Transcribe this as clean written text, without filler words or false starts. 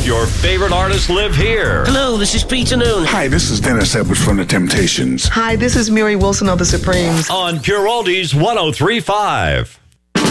Your favorite artists live here. Hello, this is Peter Noon. Hi, this is Dennis Edwards from The Temptations. Hi, this is Mary Wilson of The Supremes. On Pure Oldies 103.5.